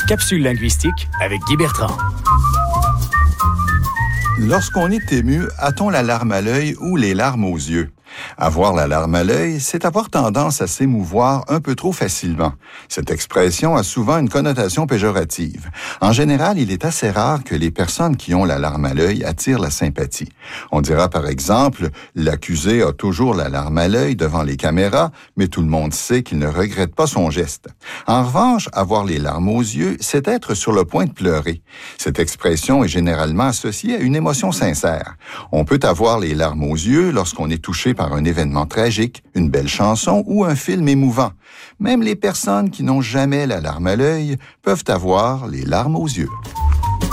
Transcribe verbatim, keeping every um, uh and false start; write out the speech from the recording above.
Capsule linguistique avec Guy Bertrand. Lorsqu'on est ému, a-t-on la larme à l'œil ou les larmes aux yeux? Avoir la larme à l'œil, c'est avoir tendance à s'émouvoir un peu trop facilement. Cette expression a souvent une connotation péjorative. En général, il est assez rare que les personnes qui ont la larme à l'œil attirent la sympathie. On dira par exemple, l'accusé a toujours la larme à l'œil devant les caméras, mais tout le monde sait qu'il ne regrette pas son geste. En revanche, avoir les larmes aux yeux, c'est être sur le point de pleurer. Cette expression est généralement associée à une émotion sincère. On peut avoir les larmes aux yeux lorsqu'on est touché par un événement tragique, une belle chanson ou un film émouvant. Même les personnes qui n'ont jamais la larme à l'œil peuvent avoir les larmes aux yeux.